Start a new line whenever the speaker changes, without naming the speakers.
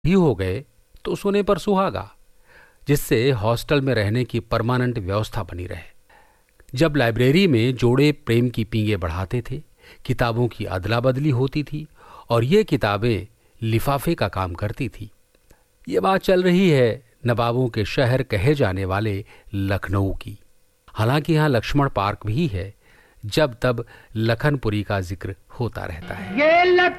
भी हो गए तो सोने पर सुहागा, जिससे हॉस्टल में रहने की परमानेंट व्यवस्था बनी रहे। जब लाइब्रेरी में जोड़े प्रेम की पींगे बढ़ाते थे, किताबों की अदला बदली होती थी और ये किताबें लिफाफे का काम करती थी। ये बात चल रही है नवाबों के शहर कहे जाने वाले लखनऊ की। हालांकि यहाँ लक्ष्मण पार्क भी है, जब तब लखनपुरी का जिक्र होता रहता है।
ये